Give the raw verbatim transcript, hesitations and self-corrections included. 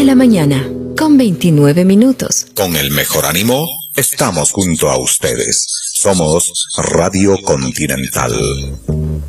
la mañana, con veintinueve minutos. Con el mejor ánimo, estamos junto a ustedes. Somos Radio Continental.